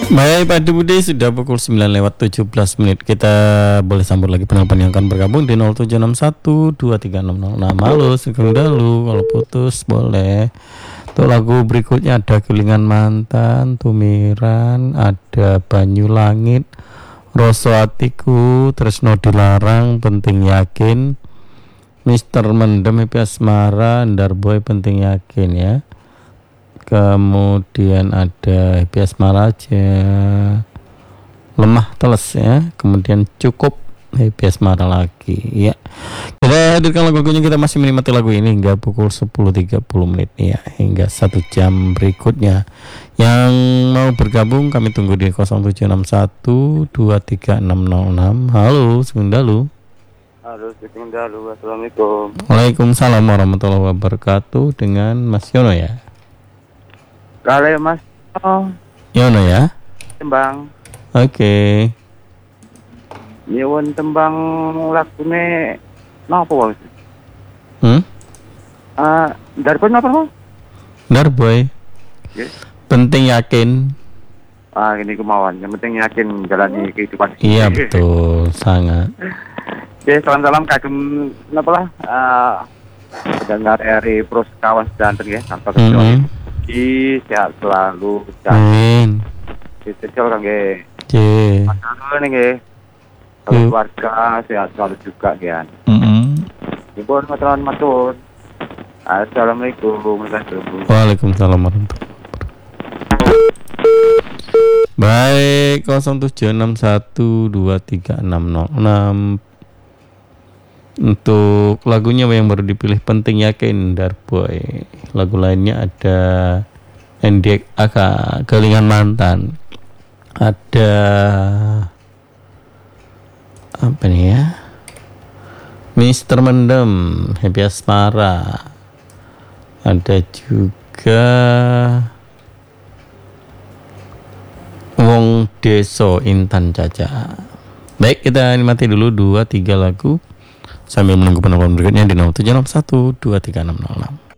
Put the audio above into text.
Baik Pak Budi, sudah pukul 9 lewat 17 menit. Kita boleh sambut lagi penelpon yang akan bergabung di 0761236006. Halo Sugeng Dalu, kalau putus boleh. Untuk lagu berikutnya ada Kelingan Mantan, Tumiran, ada Banyu Langit, Roso Atiku, Tresno Dilarang, Penting Yakin, Mister Mendem, Happy Asmara, Ndarboy, Penting Yakin ya. Kemudian ada Happy Asmara aja, Lemah Teles ya. Kemudian Cukup, Happy Asmara lagi ya. Kita hadirkan lagunya, kita masih menikmati lagu ini hingga pukul 10.30 menit ya, hingga 1 jam berikutnya. Yang mau bergabung kami tunggu di 0761236006. Halo Sugeng Dalu. Halo Sugeng Dalu, assalamualaikum. Waalaikumsalam warahmatullahi wabarakatuh. Dengan Mas Yono ya. Kale Mas Yono ya. tembang. Oke. Nyuwun tembang lagune napa wae? Darboy napa Mas? Ndarboy. Yes. Penting Yakin. Ini kemauan. Yang penting yakin jalani kehidupan. Iya betul, sangat. Oke, salam-salam kagem napa lah? Dengar RI Pros kawan sedanten ya, tanpa kecuali. Sehat selalu. Amin. Dicecol kangge. Oke. Matur nggih. Keluarga sehat selalu juga kan. Ibu matur. Assalamualaikum warahmatullahi wabarakatuh. Waalaikumsalam warahmatullahi wabarakatuh. Baik, 0761236006. Untuk lagunya yang baru dipilih Penting Yakin Ndarboy. Lagu lainnya ada Endek Aka, Kelingan Mantan. Ada apa nih ya? Mister Mendem, Happy Asmara. Ada juga Wong Deso, Intan Caca. Baik, kita nikmati dulu 2-3 lagu sambil menunggu penelpon berikutnya di 0761236006.